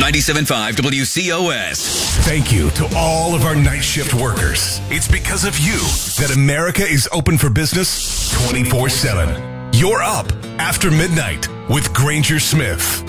97.5 WCOS. Thank you to all of our night shift workers. It's because of you that America is open for business 24/7. You're up after midnight with Granger Smith.